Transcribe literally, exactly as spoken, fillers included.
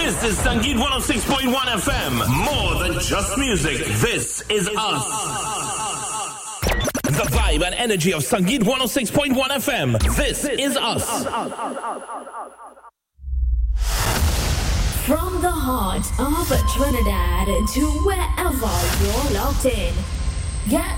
This is Sangeet one oh six point one F M. More than just music. This is us. The vibe and energy of Sangeet one oh six point one F M. This is us. From the heart of Trinidad to wherever you're locked in. Get